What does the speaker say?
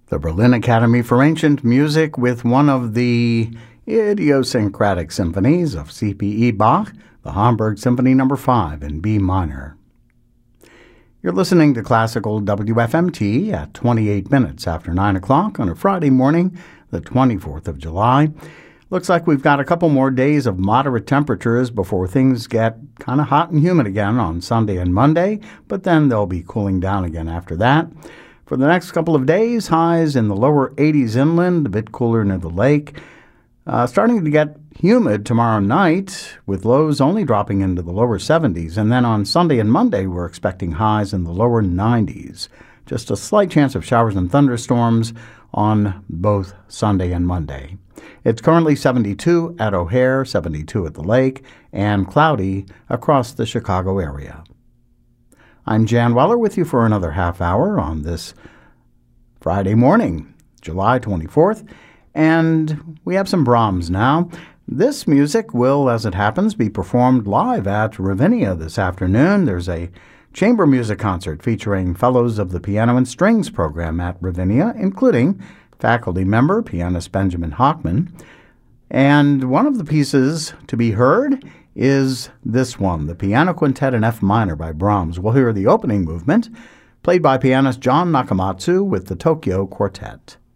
The Berlin Academy for Ancient Music with one of the idiosyncratic symphonies of C.P.E. Bach, the Hamburg Symphony No. 5 in B minor. You're listening to Classical WFMT at 28 minutes after 9 o'clock on a Friday morning, the 24th of July. Looks like we've got a couple more days of moderate temperatures before things get kind of hot and humid again on Sunday and Monday, but then they'll be cooling down again after that. For the next couple of days, highs in the lower 80s inland, a bit cooler near the lake. Starting to get humid tomorrow night, with lows only dropping into the lower 70s. And then on Sunday and Monday, we're expecting highs in the lower 90s. Just a slight chance of showers and thunderstorms on both Sunday and Monday. It's currently 72 at O'Hare, 72 at the lake, and cloudy across the Chicago area. I'm Jan Weller with you for another half hour on this Friday morning, July 24th, and we have some Brahms now. This music will, as it happens, be performed live at Ravinia this afternoon. There's a chamber music concert featuring fellows of the Piano and Strings program at Ravinia, including faculty member, pianist Benjamin Hochman. And one of the pieces to be heard is this one, the Piano Quintet in F minor by Brahms. We'll hear the opening movement, played by pianist John Nakamatsu with the Tokyo Quartet.